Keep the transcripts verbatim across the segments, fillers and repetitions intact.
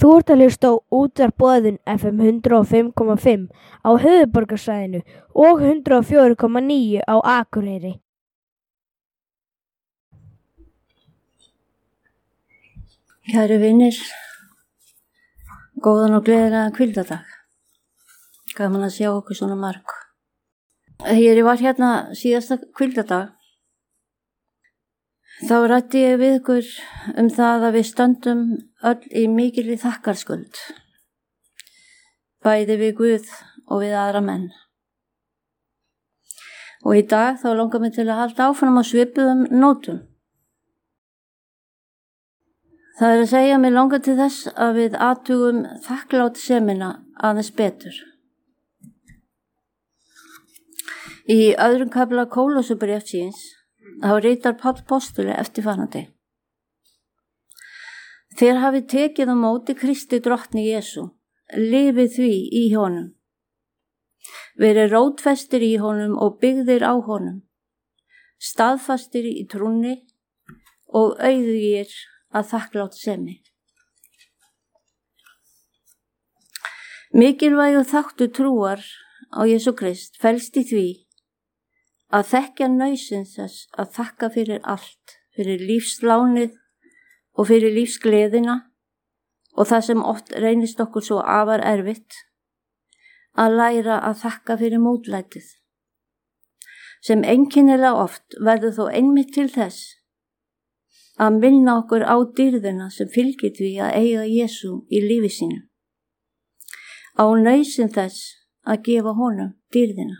Þú ert að hlusta á Útvarp Boðun F M hundrað og fimm komma fimm á höfuðborgarsvæðinu og hundrað og fjögur komma níu á Akureyri. Kæru vinir, góðan og gleðilegan hvíldardag. Gaman að sjá okkur svona marg. Þegar ég var hérna síðasta hvíldardag, þá ræddi ég við ykkur um það að við stöndum öll í mikilli þakkarskuld, bæði við Guð og við aðra menn. Og í dag þá langar mig til að halda áfram á svipuðum nótum. Það er að segja mig langar til þess að við athugum þakklátssemina aðeins betur. Í öðrum kafla Kólosubréfsins þá ritar Páll postuli eftirfarandi: Þér hafið tekið á móti Kristi drottni Jesú, lifið því í honum. Verið rótfestir í honum og byggðir á honum, staðfastir í trúnni og auðugir að þakklátsemi. Mikilvægur þáttur trúar á Jesú Krist felst í því að þekkja nauðsyn þess að þakka fyrir allt, fyrir lífslánið og fyrir lífsgleðina og það sem oft reynist okkur svo afar erfitt, að læra að þakka fyrir mótlætið, sem einkennilega oft verður þó einmitt til þess að minna okkur á dýrðina sem fylgir því að eiga Jesú í lífi sínu, á nauðsyn þess að gefa honum dýrðina.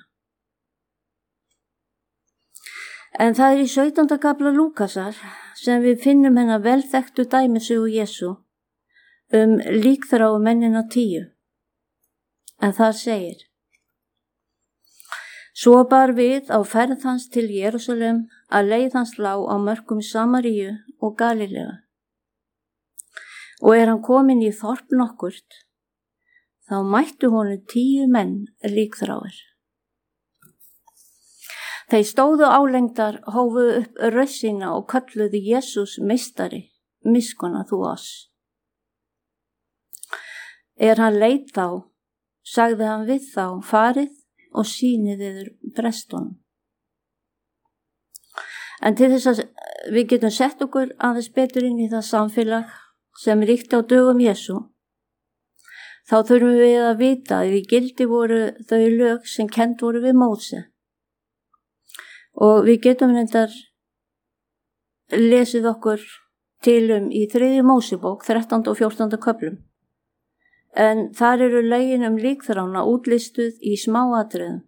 En það er í sautjánda kafla Lúkasar sem við finnum hennar velþekktu dæmisögu Jesú um líkþráu mennina tíu. En þar segir: Svo bar við á ferð hans til Jerúsalem að leið hans lá á mörkum Samaríu og Galileu. Og er hann kominn í þorp nokkurt, þá mættu honum tíu menn líkþráir. Þeir stóðu álengdar, hófuðu upp rödd sína og kölluðu Jesús meistari, miskunna þú oss. Er hann leit þá, sagði hann við þá, farið og sýnið yður prestunum. En til þess að við getum sett okkur aðeins betur inn í það samfélag sem ríkti á dögum Jesú, þá þurfum við að vita að í gildi voru þau lög sem kennd voru við Móse. Og við getum reyndar lesið okkur til um í þriðju Mósebók, þrettánda og fjórtánda köflum. En þar eru lögin um líkþrána útlistuð í smáatriðum.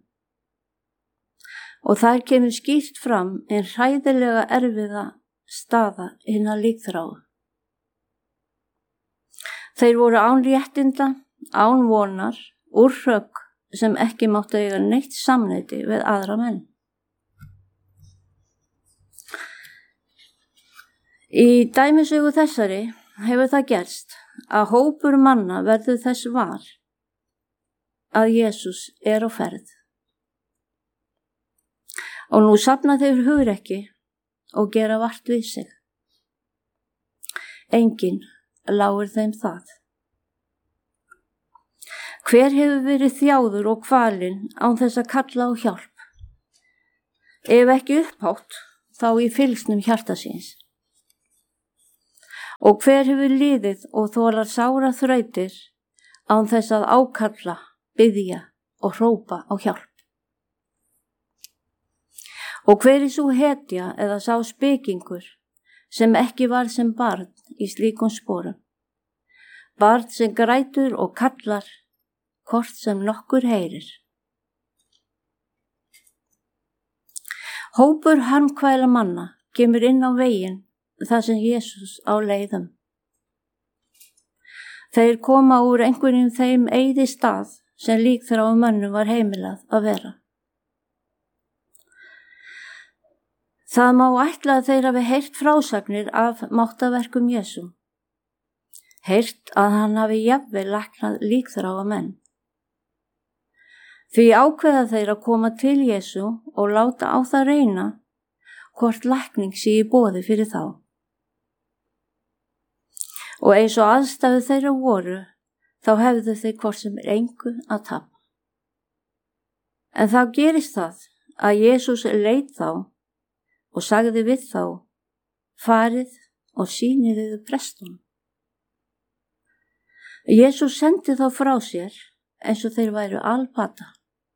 Og þar kemur skýrt fram en hræðilega erfiða staða hinna líkþráu. Þeir voru án réttinda, án vonar, úr hrögg sem ekki máttu eiga neitt samneyti við aðra menn. Í dæmisögu þessari hefur það gerst að hópur manna verður þess var að Jesús er á ferð. Og nú safna þeir hugrekki og gera vart við sig. Enginn láir þeim það. Hver hefur verið þjáður og kvalinn án þess að kalla á hjálp? Ef ekki upphátt, þá í fylgsnum hjarta síns. Og hver hefur liðið og þolar sára þrautir án þess að ákalla, biðja og hrópa á hjálp? Og hver er sú hetja eða sá spekingur sem ekki var sem barn í slíkum sporum? Barn sem grætur og kallar, hvort sem nokkur heyrir. Hópur harmkvæla manna kemur inn á veginn það sem Jesús á leiðum. Þeir koma úr einhverjum þeim eyði stað sem líkþráu mönnum var heimilað að vera. Það má ætla að þeir hafi heyrt frásagnir af máttaverkum Jesú. Heyrt að hann hafi jafnvel læknað líkþráa menn. Því ákveða þeir að koma til Jesú og láta á það reyna hvort lækning sé í boði fyrir þá. og eins og aðstæðu þeirra voru, þá hefðu þeir hvort sem er engu að tapa. En þá gerist það að Jesús leit þá og sagði við þá, farið og sýnið yður prestunum. Jesús sendi þá frá sér eins og þeir væru alpata.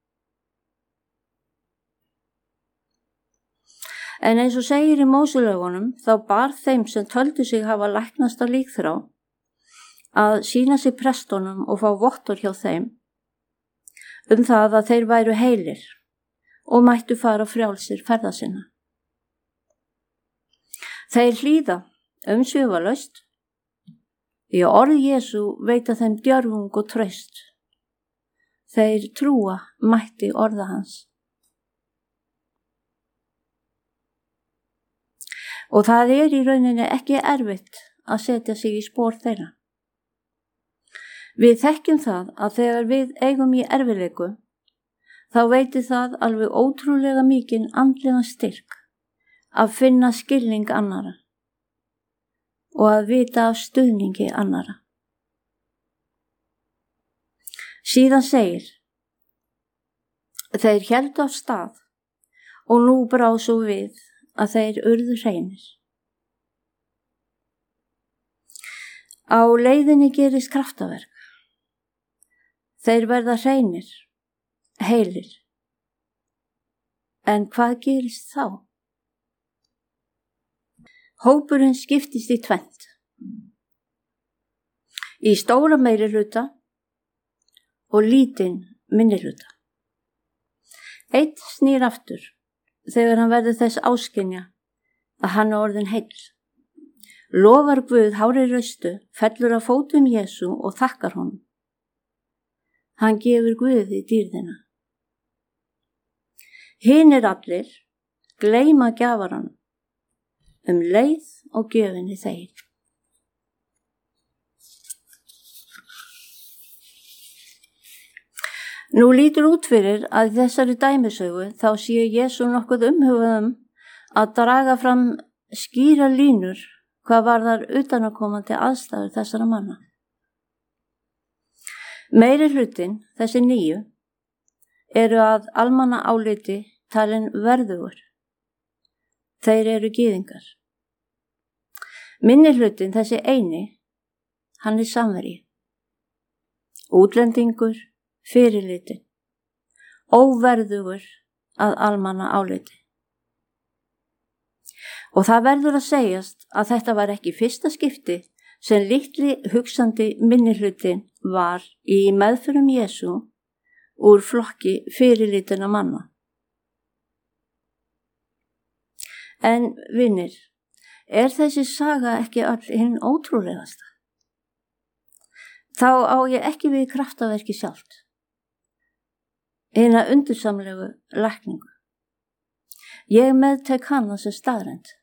En eins og segir í Móselögunum, þá bar þeim sem töldu sig hafa læknast á líkþrá að sýna sig prestunum og fá vottor hjá þeim um það að þeir væru heilir og mættu fara frjálsir ferða sinna. Þeir hlýða umsvifalaust, því að orð Jesú veita þeim djörfung og traust. Þeir trúa mætti orða hans. Og það er í rauninni ekki erfitt að setja sig í spor þeirra. Við þekkjum það að þegar við eigum í erfiðleiku, þá veitir það alveg ótrúlega mikinn andlegan styrk að finna skilning annara og að vita af stuðningi annara. Síðan segir, þeir héldu af stað og nú brá svo við að þeir urðu hreinir. Á leiðinni gerist kraftaverk. Þeir verða hreinir, heilir. En hvað gerist þá? Hópurinn skiptist í tvennt. Í stóra meirihluta og lítinn minnihluta. Einn snýr aftur þegar hann verður þess áskynja að hann er orðinn heill. Lofar Guð hári raustu, fellur að fótum Jesú og þakkar honum. Hann gefur Guði dýrðina. Hinir allir gleyma gjafaranum um leið og gjöfinni þeir. Nú lítur út fyrir að í þessari dæmisögu þá sé Jesú nokkuð umhugaðum að draga fram skýra línur hvað varðar utanakomandi aðstæður þessara manna. Meiri hlutin, þessi nýju, eru að almanna áliti talin verðugur. Þeir eru gyðingar. Minni hlutin, þessi eini, hann er samverji. Útlendingur, fyrirlitin, óverðugur að almanna áliti. Og það verður að segjast að þetta var ekki fyrsta skipti sem litli hugsandi minnihlutin var í meðförum Jesú úr flokki fyrirlitina manna. En vinir, er þessi saga ekki all hinn ótrúlegasta? Þá á ég ekki við kraftaverki sjálft, hina undursamlegu lækningu. Ég meðtek hana sem staðrend.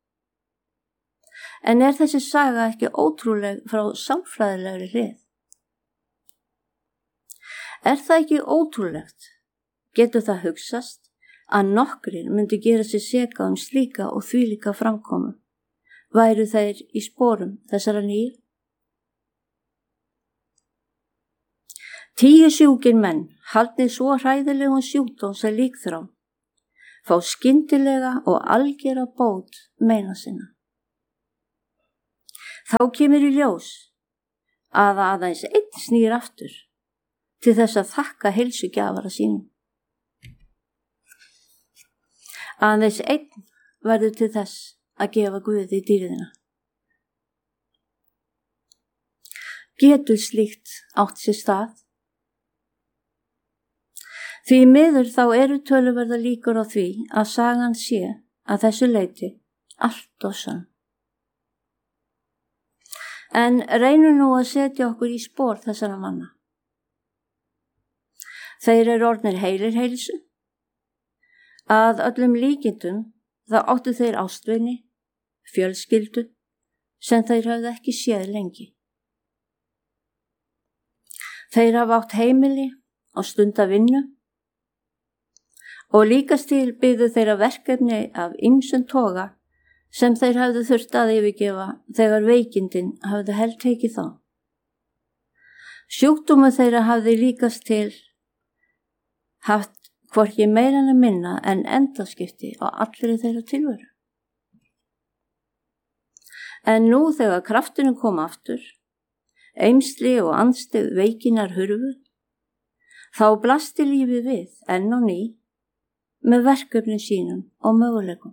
En er þessi saga ekki ótrúleg frá samfræðilegri hlið? Er það ekki ótrúlegt? Getur það hugsast að nokkrir myndi gera sér seka um slíka og þvílíka framkomu? Væru þeir í sporum þessara nýju? Tíu sjúkir menn, haldnir svo hræðilegum sjúkdóm sem líkþrá, fá skyndilega og algera bót meina sinna. Þá kemur í ljós að aðeins einn snýr aftur til þess að þakka heilsugjafara sínum. Aðeins einn verður til þess að gefa Guði dýrðina. Getur slíkt átt sér stað? Því miður þá eru töluverða líkur á því að sagan sé að þessu leyti allt og sann. En reynum nú að setja okkur í spor þessara manna. Þeir eru orðnir heilir heilsu. Að öllum líkindum þá áttu þeir ástvini, fjölskyldu, sem þeir hafði ekki séð lengi. Þeir hafa átt heimili og stunda vinnu og líkast til byðu þeirra verkefni af ýmsum toga sem þeir hafðu þurft að yfirgefa þegar veikindin hafðu held tekið þá. Sjúkdómur þeirra hafði líkast til haft hvorki meira en minna en endaskipti á allri þeirra tilveru. En nú þegar kraftinu kom aftur, eymsli og andstyggð veikinnar hurfu, þá blasti lífið við enn á ný með verkefni sínum og möguleikum.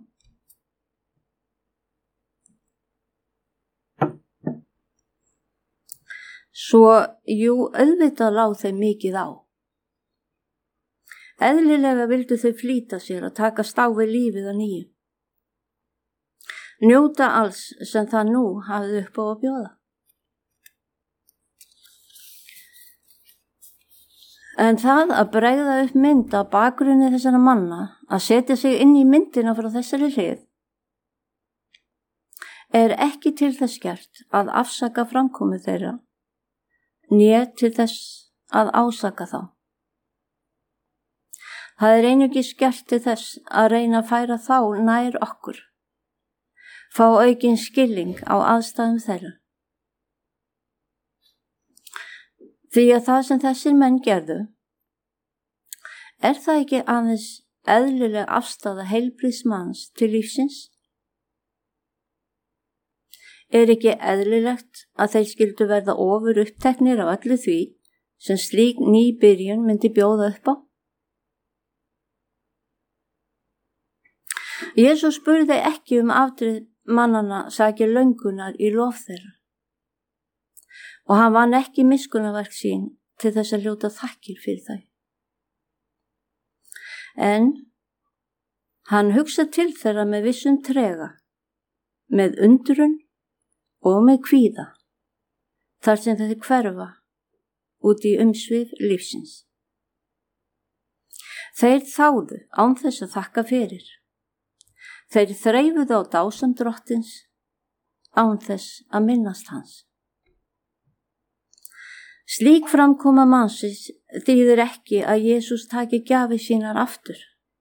Svo, jú, auðvitað lá þeim mikið á. Eðlilega vildu þau flýta sér að takast á við lífið að nýju. Njóta alls sem það nú hafði upp á að bjóða. En það að bregða upp mynd á bakgrunni þessara manna, að setja sig inn í myndina frá þessari hlið, er ekki til þess gert að afsaka framkomu þeirra, né til þess að ásaka þá. Það er einungis gert til þess að reyna að færa þá nær okkur, fá aukinn skilning á aðstæðum þeirra. Því að það sem þessir menn gerðu, er það ekki aðeins eðlileg afstaða heilbrigðs manns til lífsins? Er ekki eðlilegt að þeir skyldu verða ofur uppteknir af öllu því sem slík ný byrjun myndi bjóða upp á? Jesús spurði ekki um afdrif mannanna sakir löngunar í lof þeirra og hann vann ekki miskunnaverk sín til þess að hljóta þakkir fyrir þau. En hann hugsa til þeirra með vissum trega, með undrun og með kvíða, þar sem þeir hverfa út í umsvif lífsins. Þeir þáðu án þess að þakka fyrir. Þeir þreifuðu á dásam drottins án þess að minnast hans. Slík framkoma mannsins þýðir ekki að Jesús taki gjafir sínar aftur,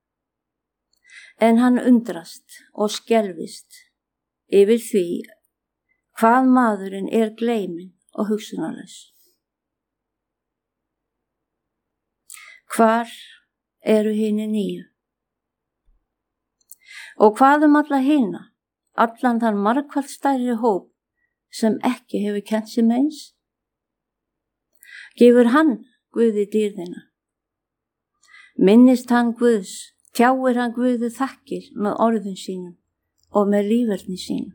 en hann undrast og skelfist yfir því hvað maðurinn er gleyminn og hugsunarlaus. Hvar eru hinir nýju? Og hvað um alla hina, allan þann margfalt stærri hóp sem ekki hefur kennt sig meins? Gefur hann Guði dýrðina? Minnist hann Guðs, tjáir hann Guði þakkir með orðum sínum og með líferni sínum?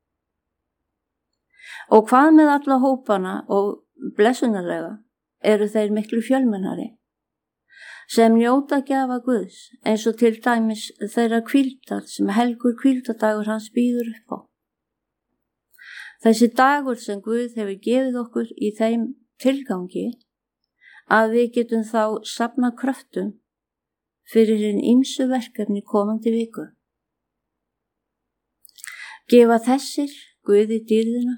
Og hvað með alla hópana og blessunarlega eru þeir miklu fjölmennari, sem njóta gjafa Guðs eins og til dæmis þeirra hvíldar sem helgur hvíldadagur hans býður upp á. Þessi dagur sem Guð hefur gefið okkur í þeim tilgangi að við getum þá safna kröftum fyrir hinn ýmsu verkefni komandi viku. Gefa þessir Guði dýrðina?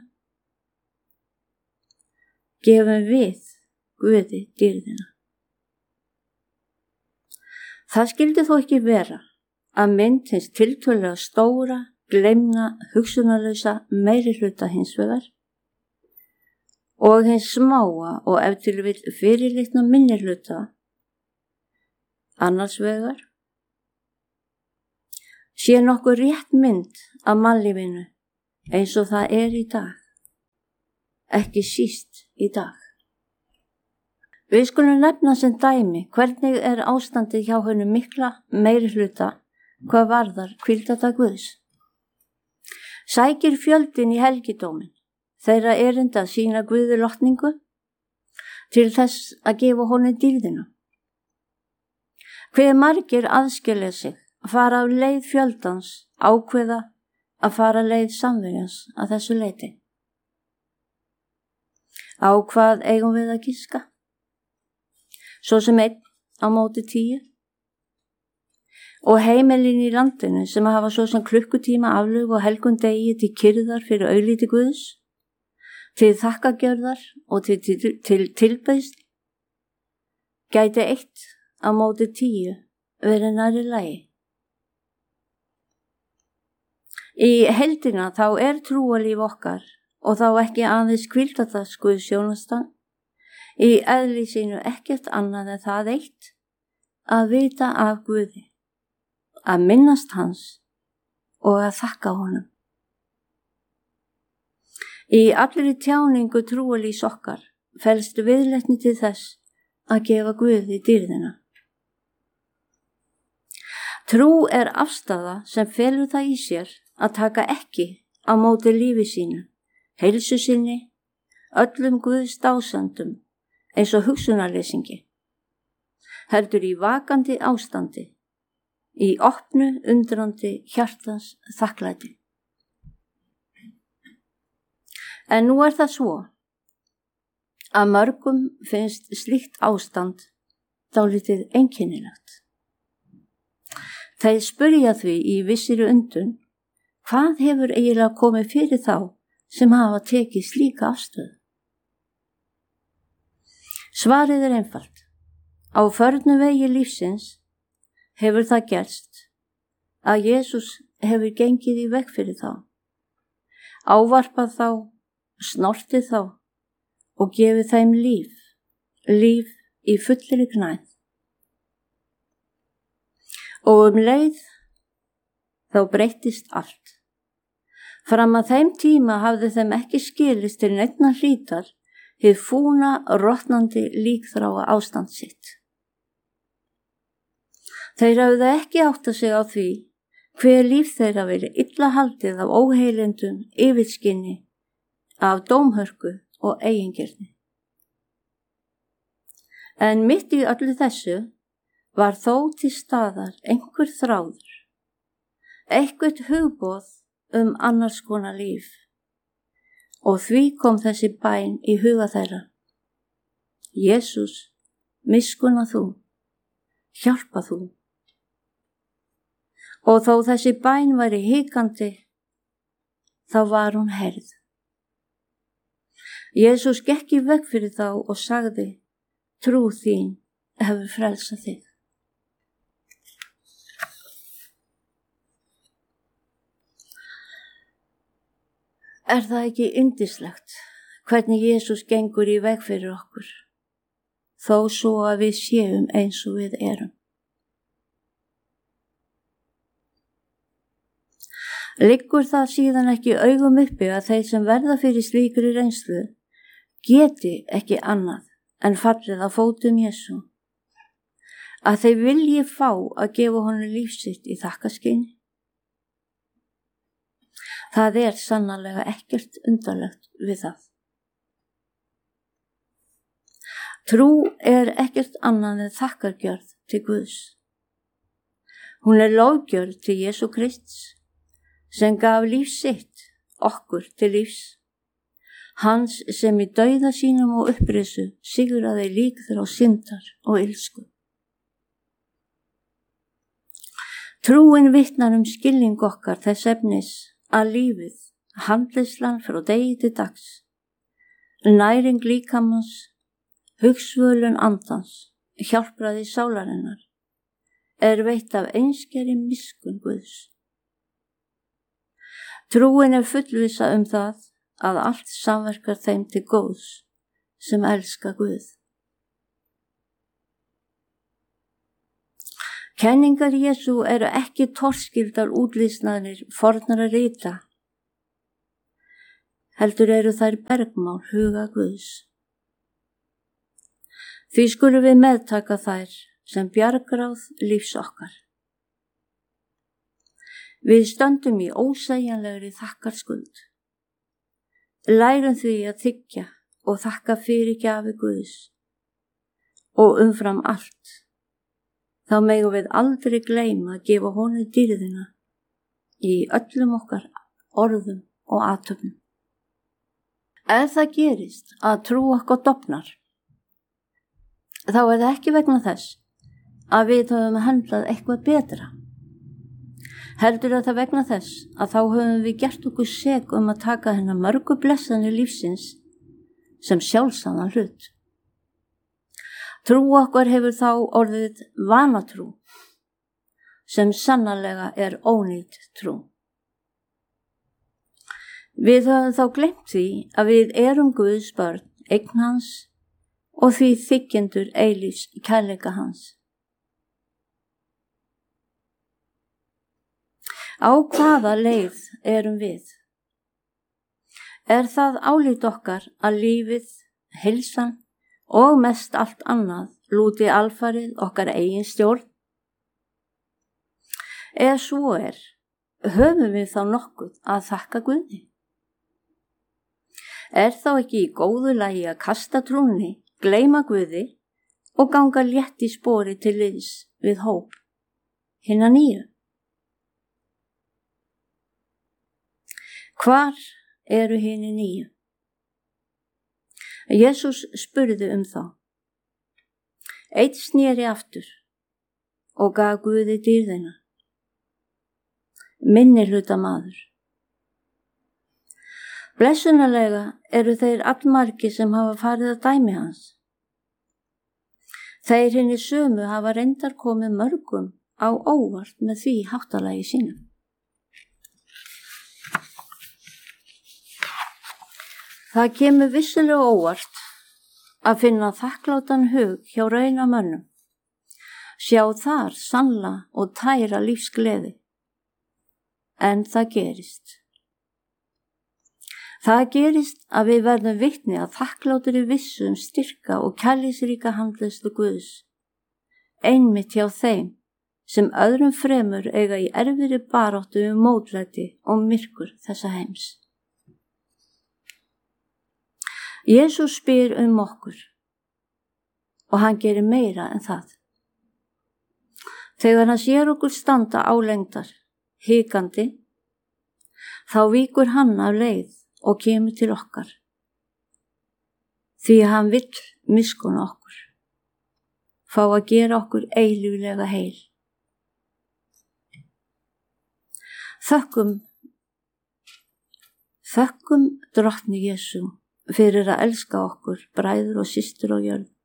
Gefum við Guði dýrðina? Það skyldi þó ekki vera að mynd hins tiltölulega stóra, gleymna, hugsunarlausa meirihluta hins vegar og hins smáa og ef til vill fyrirlitna minnihluta annars vegar sé nokkuð rétt mynd af mannlífinu eins og það er í dag, ekki síst í dag. Við skulum nefna sem dæmi hvernig er ástandið hjá honum mikla meirihluta hvað varðar hvíldadag Guðs. Sækir fjöldin í helgidómin þeirra erinda að sína Guði lotningu til þess að gefa honum dýrðina. Hve margir aðskilja sig, fara á leið fjöldans, ákveða að fara leið samvegans að þessu leyti. Á hvað eigum við að giska? Svo sem einn á móti tíu. Og heimilin í landinu sem hafa svo sem klukkutíma aflögu og helgum degi til kyrðar fyrir augliti Guðs, til þakkagjörðar og til, til, til tilbeiðslu, gæti eitt á móti tíu verið nærri lagi. Í heildina þá er trúarlíf okkar og þá ekki aðeins hvíldardags guðsþjónusta, í eðli sínu ekkert annað en það eitt að vita af Guði, að minnast hans og að þakka honum. Í allri tjáningu trúarlífs okkar felst viðleitni til þess að gefa Guði dýrðina. Trú er afstaða sem felur það í sér að taka ekki á móti lífi sínu, heilsu sinni, öllum Guðs dásandum eins og hugsunarleysingi, heldur í vakandi ástandi, í opnu undrandi hjartans þakklæti. En nú er það svo að mörgum finnst slíkt ástand dálítið einkennilegt. Þeir spyrja því í vissri undrun, hvað hefur eiginlega komið fyrir þá sem hafa tekið slíka afstöðu? Svarið er einfalt. Á förnu vegi lífsins hefur það gerst að Jesús hefur gengið í veg fyrir þá, ávarpað þá, snortið þá og gefið þeim líf, líf í fullri gnægð. Og um leið þá breyttist allt. Fram að þeim tíma hafði þeim ekki skilist til neinnar hlítar hið fúna, rotnandi líkþráa ástand sitt. Þeir hafði ekki áttað sig á því hver líf þeirra verið illa haldið af óheilindum, yfirskinni, af dómhörku og eigingirni. En mitt í öllu þessu var þó til staðar einhver þráður, eitthvert hugboð um annars konar líf, og því kom þessi bæn í huga þeirra. Jesús, miskunna þú, hjálpa þú. Og þó þessi bæn væri hikandi, þá var hún heyrð. Jesús gekk í veg fyrir þá og sagði, trú þín hefur frelsað þig. Er það ekki yndislegt hvernig Jesús gengur í veg fyrir okkur, þó svo að við séum eins og við erum? Liggur það síðan ekki augum uppi að þeir sem verða fyrir slíkri reynslu geti ekki annað en fallið á fótum Jesú, að þeir vilji fá að gefa honum líf sitt í þakkaskyni? Það er sannarlega ekkert undarlegt við það. Trú er ekkert annað en þakkargjörð til Guðs. Hún er lofgjörð til Jesú Krists, sem gaf líf sitt okkur til lífs, hans sem í dauða sínum og upprisu sigraði líkþrá syndar og illsku. Trúin vitnar um skilning okkar þess efnis að lífið, handleyslan frá degi til dags, næring líkamans, hugsvölun andans, hjálpraði sálarinnar, er veitt af einskeri miskunn Guðs. Trúin er fullvissa um það að allt samverkar þeim til góðs sem elska Guð. Kenningar Jesú eru ekki torskildar útlýsnaðir fornara rita, heldur eru þær bergmál huga Guðs. Því skulum við meðtaka þær sem bjargráð lífs okkar. Við stöndum í ósegjanlegri þakkarskuld. Lærum því að þiggja og þakka fyrir gjafi Guðs og umfram allt. Þá megum við aldrei gleyma að gefa honum dýrðina í öllum okkar orðum og athöfnum. Ef það gerist að trú okkar dofnar, þá er það ekki vegna þess að við höfum handlað eitthvað betra. Heldur er það vegna þess að þá höfum við gert okkur sek um að taka hennar mörgu blessanir lífsins sem sjálfsagðan hlut. Trú okkar hefur þá orðið vanatrú, sem sannarlega er ónýt trú. Við höfum þá gleymt því að við erum Guðs börn, eign hans og því þiggjendur eilífs kærleika hans. Á hvaða leið erum við? Er það álit okkar að lífið, heilsan og mest allt annað lúti alfarið okkar eigin stjórn? Ef svo er, höfum við þá nokkuð að þakka Guði? Er þá ekki í góðu lagi að kasta trúnni, gleyma Guði og ganga létt í spori til liðs við hóp hinna nýju? Hvar eru hinni nýju? Jesús spurði um þá. Einn sneri aftur og gaf Guði dýrðina. Minni hluta maður. Blessunarlega eru þeir allmargir sem hafa farið að dæmi hans. Þeir hinni sömu hafa reyndar komið mörgum á óvart með því háttalagi sínum. Það kemur vissulega óvart að finna þakklátan hug hjá raunamönnum, sjá þar sannla og tæra lífsgleði, en það gerist. Það gerist að við verðum vitni að þakklátri vissu um styrka og kærleiksríka handleiðslu Guðs, einmitt hjá þeim sem öðrum fremur eiga í erfiðri baráttu um mótlæti og myrkur þessa heims. Jesús spyr um okkur og hann gerir meira en það. Þegar hann sér okkur standa álengdar, hikandi, þá víkur hann af leið og kemur til okkar, því hann vill miskunna okkur, fá að gera okkur eilíflega heil. Þökkum, þökkum Drottni Jesú fyrir að elska okkur, bræður og systur á jörð.